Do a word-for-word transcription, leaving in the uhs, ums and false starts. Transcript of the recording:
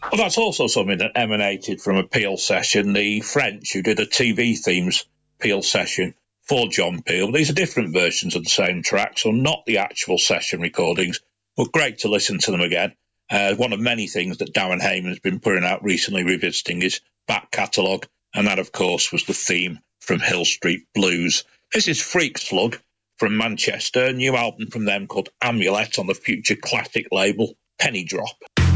Well, that's also something that emanated from a Peel session. The French, who did a T V themes Peel session for John Peel. These are different versions of the same track, so not the actual session recordings, but great to listen to them again. Uh, one of many things that Darren Hayman's been putting out recently, revisiting his back catalogue, and that, of course, was the theme from Hill Street Blues. This is Freak Slug from Manchester, a new album from them called Amulet on the Future Classic label, Penny Drop.